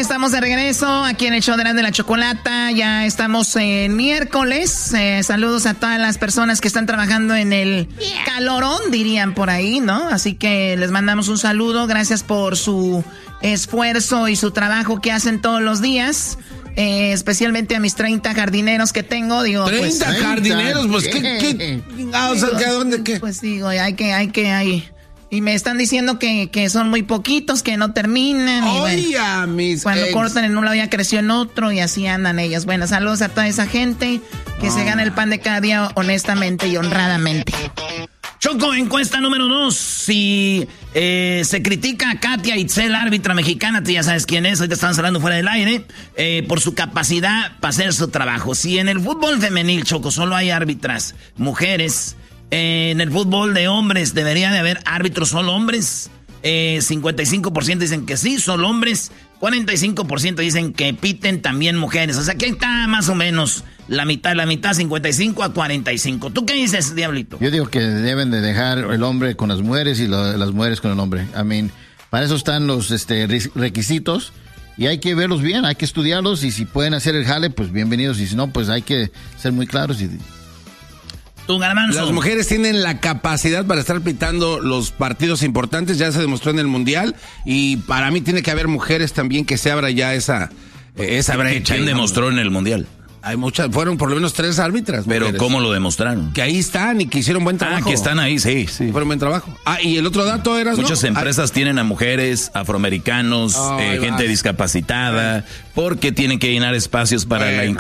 estamos de regreso aquí en el show de la Chocolata. Ya estamos en miércoles. Saludos a todas las personas que están trabajando en el calorón, dirían por ahí, ¿no? Así que les mandamos un saludo. Gracias por su esfuerzo y su trabajo que hacen todos los días. Especialmente a mis 30 jardineros que tengo, digo. 30 pues, jardineros, pues ¿qué? ¿Dónde qué? Pues digo, hay que. Y me están diciendo que son muy poquitos, que no terminan. Oye, cuando cortan en un lado ya creció en otro y así andan ellos. Bueno, saludos a toda esa gente que se gana el pan de cada día honestamente y honradamente. Choco, encuesta número 2. Si se critica a Katia Itzel, árbitra mexicana, tú ya sabes quién es, ahorita estamos hablando fuera del aire, por su capacidad para hacer su trabajo. Si en el fútbol femenil, Choco, solo hay árbitras mujeres, en el fútbol de hombres debería de haber árbitros solo hombres. 55% dicen que sí, solo hombres. 45% dicen que piten también mujeres. O sea, que está más o menos la mitad, 55 a 45. ¿Tú qué dices, Diablito? Yo digo que deben de dejar el hombre con las mujeres y las mujeres con el hombre. Para eso están los requisitos y hay que verlos bien, hay que estudiarlos y si pueden hacer el jale, pues bienvenidos. Y si no, pues hay que ser muy claros y... Tu Garbanzo. Las mujeres tienen la capacidad para estar pitando los partidos importantes, ya se demostró en el Mundial, y para mí tiene que haber mujeres también que se abra ya esa brecha. ¿Quién demostró en el Mundial? Hay muchas, fueron por lo menos 3 árbitras. Pero mujeres. ¿cómo lo demostraron? Que ahí están y que hicieron buen trabajo. Que están ahí, sí. Fueron buen trabajo. Y el otro dato era... Muchas empresas tienen a mujeres, afroamericanos, gente discapacitada, porque tienen que llenar espacios para la